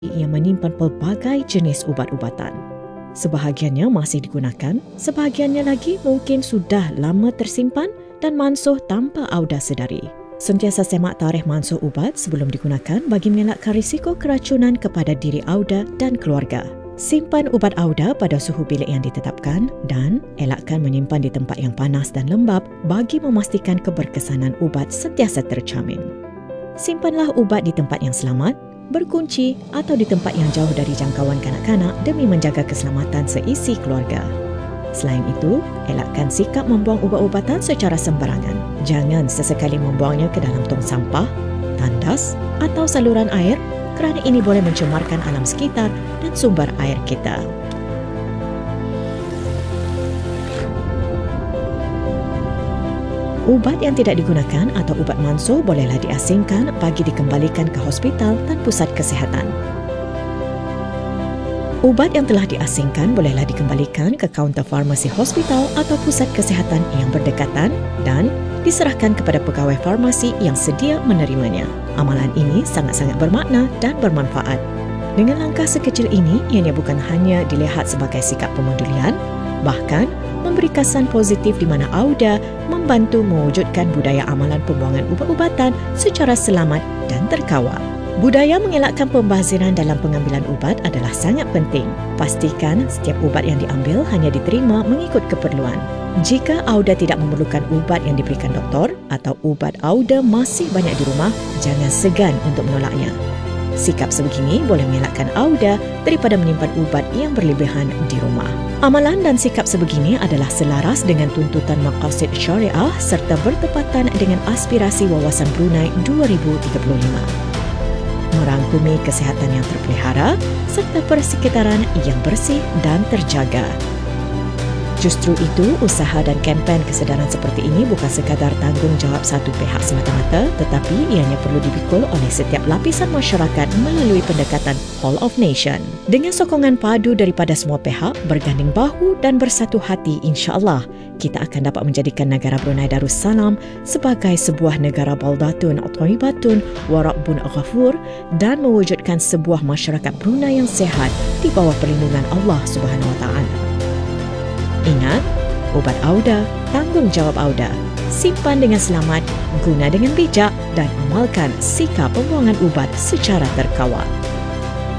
yang menyimpan pelbagai jenis ubat-ubatan. Sebahagiannya masih digunakan, sebahagiannya lagi mungkin sudah lama tersimpan dan mansuh tanpa Auda sedari. Sentiasa semak tarikh mansuh ubat sebelum digunakan bagi mengelakkan risiko keracunan kepada diri Auda dan keluarga. Simpan ubat Auda pada suhu bilik yang ditetapkan dan elakkan menyimpan di tempat yang panas dan lembap bagi memastikan keberkesanan ubat sentiasa terjamin. Simpanlah ubat di tempat yang selamat, berkunci atau di tempat yang jauh dari jangkauan kanak-kanak demi menjaga keselamatan seisi keluarga. Selain itu, elakkan sikap membuang ubat-ubatan secara sembarangan. Jangan sesekali membuangnya ke dalam tong sampah, tandas atau saluran air kerana ini boleh mencemarkan alam sekitar dan sumber air kita. Ubat yang tidak digunakan atau ubat mansuh bolehlah diasingkan bagi dikembalikan ke hospital dan pusat kesihatan. Ubat yang telah diasingkan bolehlah dikembalikan ke kaunter farmasi hospital atau pusat kesihatan yang berdekatan dan diserahkan kepada pegawai farmasi yang sedia menerimanya. Amalan ini sangat-sangat bermakna dan bermanfaat. Dengan langkah sekecil ini, ianya bukan hanya dilihat sebagai sikap pemedulian, bahkan memberi kesan positif di mana Auda membantu mewujudkan budaya amalan pembuangan ubat-ubatan secara selamat dan terkawal. Budaya mengelakkan pembaziran dalam pengambilan ubat adalah sangat penting. Pastikan setiap ubat yang diambil hanya diterima mengikut keperluan. Jika Auda tidak memerlukan ubat yang diberikan doktor atau ubat Auda masih banyak di rumah, jangan segan untuk menolaknya. Sikap sebegini boleh mengelakkan Auda daripada menyimpan ubat yang berlebihan di rumah. Amalan dan sikap sebegini adalah selaras dengan tuntutan maqasid syariah serta bertepatan dengan aspirasi Wawasan Brunei 2035. Merangkumi kesihatan yang terpelihara serta persekitaran yang bersih dan terjaga. Justru itu, usaha dan kempen kesedaran seperti ini bukan sekadar tanggungjawab satu pihak semata-mata, tetapi ianya perlu dipikul oleh setiap lapisan masyarakat melalui pendekatan Whole of Nation. Dengan sokongan padu daripada semua pihak, berganding bahu dan bersatu hati, insya-Allah, kita akan dapat menjadikan negara Brunei Darussalam sebagai sebuah negara baldatun thayyibatun wa rabbun ghafur dan mewujudkan sebuah masyarakat Brunei yang sihat di bawah perlindungan Allah Subhanahu Wa Taala. Ingat, ubat Auda, tanggungjawab Auda. Simpan dengan selamat, guna dengan bijak dan amalkan sikap pembuangan ubat secara terkawal.